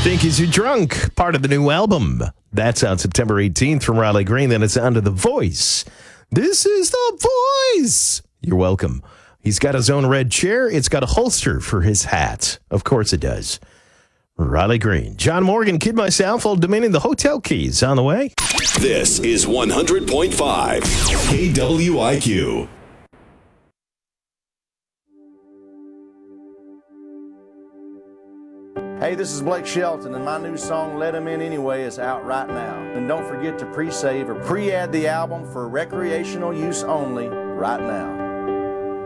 Think Is You Drunk, part of the new album. That's out September 18th from Riley Green. Then it's Under the Voice. This is the voice. You're welcome. He's got his own red chair. It's got a holster for his hat. Of course it does. Riley Green. John Morgan, Kid Myself, Old Dominion, the Hotel Keys on the way. This is 100.5 KWIQ. Hey, this is Blake Shelton, and my new song, Let 'Em In Anyway, is out right now. And don't forget to pre-save or pre-add the album for recreational use only right now.